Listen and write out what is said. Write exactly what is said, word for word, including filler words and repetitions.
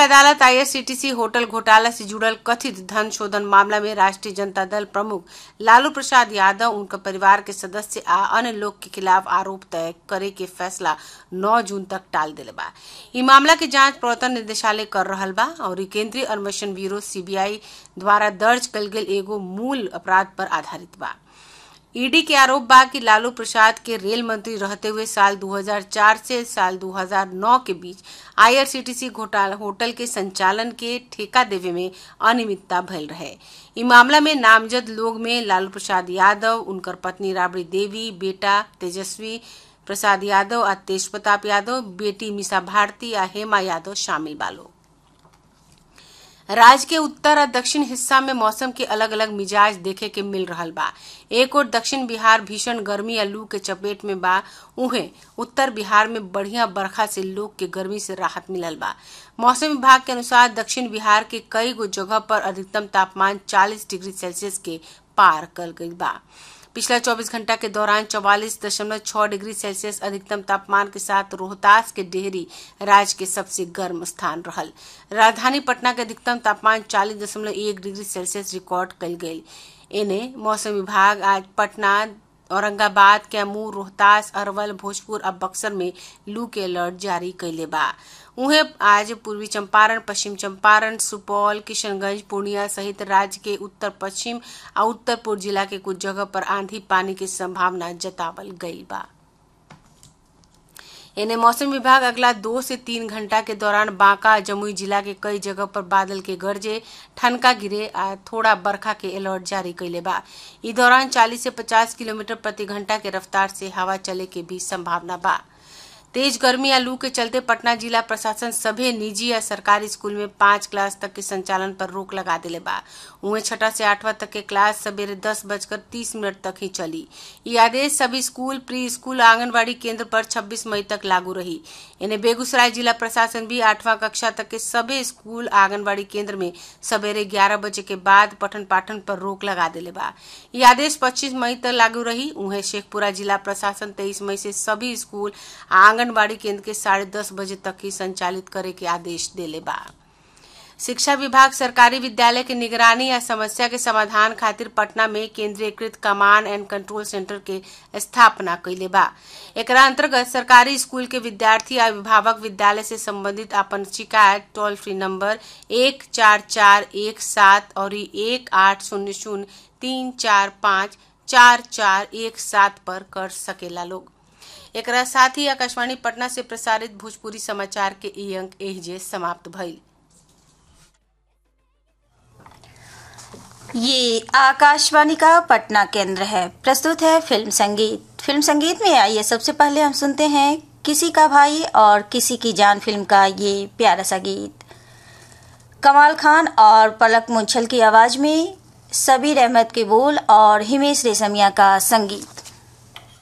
अदालत IRCTC hotel घोटाला से जुड़ल कथित धन शोधन मामला में राष्ट्रीय जनता दल प्रमुख लालू प्रसाद यादव, उनका परिवार के सदस्य आ अन्य लोग के खिलाफ आरोप तय करे के फैसला नौ जून तक टाल दिले बा। ई मामला के जांच प्रवर्तन निदेशालय कर रहल बा और केंद्रीय अन्वेषण ब्यूरो सीबीआई द्वारा दर्ज कल गेल एगो मूल अपराध पर आधारित बा। ईडी के आरोप बा कि लालू प्रसाद के रेल मंत्री रहते हुए साल दो हज़ार चार से साल दो हज़ार नौ के बीच आईआरसीटीसी घोटाला होटल के संचालन के ठेका देवे में अनियमितता भइल रहे। ई मामला में नामजद लोग में लालू प्रसाद यादव, उनकर पत्नी राबड़ी देवी, बेटा तेजस्वी प्रसाद यादव आ तेज प्रताप यादव, बेटी मीसा भारती आ हेमा यादव शामिल बालो। राज्य के उत्तर और दक्षिण हिस्सा में मौसम के अलग अलग मिजाज देखे के मिल रहल बा। एक और दक्षिण बिहार भीषण गर्मी या लू के चपेट में बा, उहे उत्तर बिहार में बढ़िया बरखा से लोग के गर्मी से राहत मिलल बा। मौसम विभाग के अनुसार दक्षिण बिहार के कई गो जगह पर अधिकतम तापमान चालीस डिग्री सेल्सियस के पार कर गई बा। पिछला चौबीस घंटा के दौरान चौवालीस दशमलव छह डिग्री सेल्सियस अधिकतम तापमान के साथ रोहतास के डेहरी राज्य के सबसे गर्म स्थान रहल। राजधानी पटना के अधिकतम तापमान चालीस दशमलव एक डिग्री सेल्सियस रिकॉर्ड कल गई। इन्हें मौसम विभाग आज पटना, औरंगाबाद, कैमूर, रोहतास, अरवल, भोजपुर और बक्सर में लू के अलर्ट जारी कैले बा। उन्हें आज पूर्वी चंपारण, पश्चिम चंपारण, सुपौल, किशनगंज, पूर्णिया सहित राज्य के उत्तर पश्चिम और उत्तर पूर्व जिला के कुछ जगह पर आंधी पानी की संभावना जतावल गई बा। इन्हें मौसम विभाग अगला दो से तीन घंटा के दौरान बांका, जमुई जिला के कई जगह पर बादल के गरजे, ठनका गिरे आ थोड़ा बरखा के अलर्ट जारी कैले बा। इस दौरान चालीस से पचास किलोमीटर प्रति घंटा के रफ्तार से हवा चले के भी संभावना बा। तेज गर्मी या लू के चलते पटना जिला प्रशासन सभी निजी या सरकारी स्कूल में पांच क्लास तक के संचालन पर रोक लगा दिले बा। उन्हें छठा से आठवां तक के क्लास सवेरे दस बजकर तीस मिनट तक ही चली। ये आदेश सभी स्कूल, प्री स्कूल, आंगनबाड़ी केंद्र पर छब्बीस मई तक लागू रही। इन्हें बेगूसराय जिला प्रशासन भी आठवां कक्षा तक के सभी स्कूल, आंगनबाड़ी केंद्र में सवेरे ग्यारह बजे के बाद पठन पाठन पर रोक लगा दिले बा। ये आदेश पच्चीस मई तक लागू रही। उन्हें शेखपुरा जिला प्रशासन तेईस मई से सभी स्कूल, आंगनबाड़ी केंद्र के साढ़े दस बजे तक ही संचालित करे के आदेश देले बा। शिक्षा विभाग सरकारी विद्यालय के निगरानी या समस्या के समाधान खातिर पटना में केंद्रीयकृत कमांड एंड कंट्रोल सेंटर के स्थापना कैले बा। एकरा अंतर्गत सरकारी स्कूल के विद्यार्थी या अभिभावक विद्यालय से संबंधित अपन शिकायत टोल फ्री नंबर एक चार चार एक सात और एक आठ शून्य शून्य तीन चार पाँच चार चार एक सात पर कर सकेला लोग। एकरा साथ ही आकाशवाणी पटना से प्रसारित भोजपुरी समाचार के ई अंक एहिजे समाप्त भइल। ये आकाशवाणी का पटना केंद्र है। प्रस्तुत है फिल्म संगीत। फिल्म संगीत में आइए सबसे पहले हम सुनते हैं किसी का भाई और किसी की जान फिल्म का ये प्यारा सा गीत। कमाल खान और पलक मुंछल की आवाज में सबीर अहमद के बोल और हिमेश रेशमिया का संगीत।